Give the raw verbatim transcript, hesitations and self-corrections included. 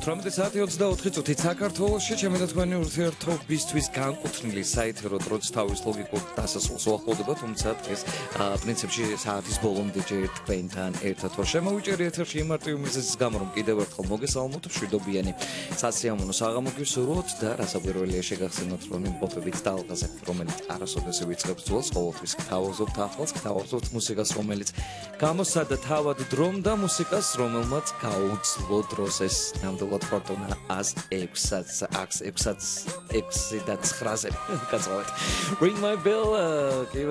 ათორმეტი საათი ოცდაოთხი წუთი საქართველოში ჩემი და თქვენი ურთიერთობისთვის განკუთვნილი საეთერო დროც თავის ლოგიკურ დასასრულს უახლოვდება, თუმცა დღეს პრინციპში საათის ბოლომდე ჯერ თქვენთან ერთად ვარ. შემოვიჭერი ეთერში იმ მარტივი მიზეზის გამო, რომ კიდევ ერთხელ მოგესალმოთ, მშვიდობიანი სასიამოვნო საღამო გისურვოთ და რასაკვირველია შეგახსენოთ, რომ იმყოფებით ტალღაზე, რომელიც არასოდეს ვიწყებს ძველს, ყოველთვის გთავაზობთ ახლოს, გთავაზობთ მუსიკას, რომელიც გამოსცადა თავად დრომ და მუსიკას, რომელმაც გაუძლო დროს ეს ნამდვილად ფორტუნა ას ექვსს ექვსს ექვსს და ცხრაზე გაწევთ. Ring my bell.